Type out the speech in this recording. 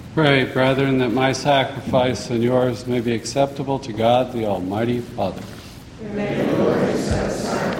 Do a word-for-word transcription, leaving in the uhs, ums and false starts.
Pray, brethren, that my sacrifice and yours may be acceptable to God, the Almighty Father. May the Lord accept sacrifice